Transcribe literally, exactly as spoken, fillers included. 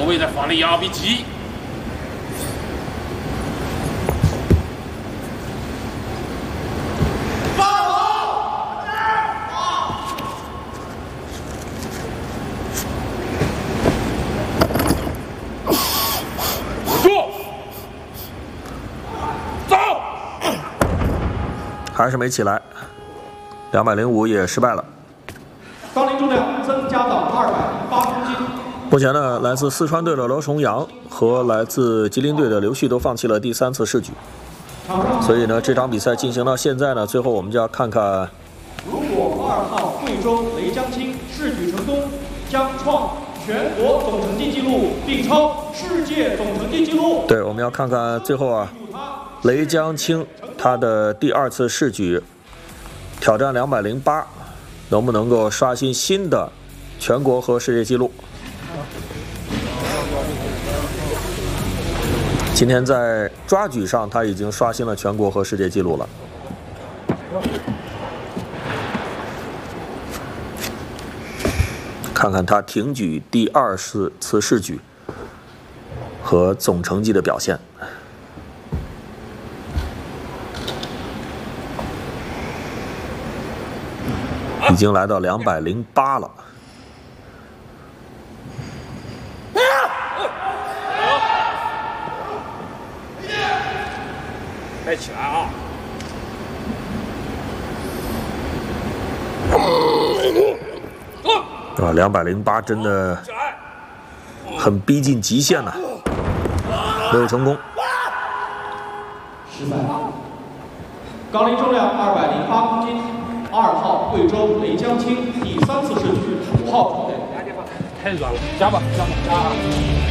后卫在防里压逼急。 还是没起来，两百零五也失败了。 杠铃重量增加到二百零八公斤。 目前呢，来自四川队的罗重阳和来自吉林队的刘旭都放弃了第三次试举，所以呢，这场比赛进行到现在呢，最后我们就要看看， 如果二号贵州雷江青试举成功，将创全国总成绩纪录，并超世界总成绩纪录。 对，我们要看看最后啊，雷江青。 他的第二次试举挑战两百零八，能不能够刷新新的全国和世界纪录？今天在抓举上，他已经刷新了全国和世界纪录了。看看他挺举第二次次试举和总成绩的表现。 已经来到两百零八了。 带起来啊！ 啊，两百零八真的很逼近极限了，没有成功。 失败。杠铃重量二百零八公斤。 二号贵州雷江青第三次试举五号装备， 太软了，加吧，加吧，加。